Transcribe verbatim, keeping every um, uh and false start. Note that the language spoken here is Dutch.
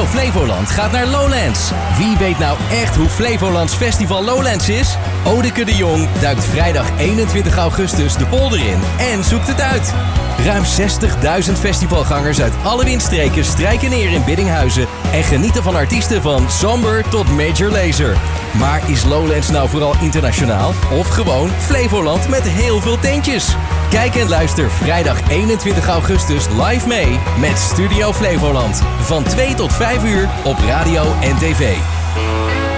Studio Flevoland gaat naar Lowlands. Wie weet nou echt hoe Flevolands Festival Lowlands is? Odeke de Jong duikt vrijdag eenentwintig augustus de polder in en zoekt het uit. Ruim zestigduizend festivalgangers uit alle windstreken strijken neer in Biddinghuizen en genieten van artiesten van Somber tot Major Lazer. Maar is Lowlands nou vooral internationaal of gewoon Flevoland met heel veel tentjes? Kijk en luister vrijdag eenentwintig augustus live mee met Studio Flevoland. Van twee tot vijf uur op radio en tv.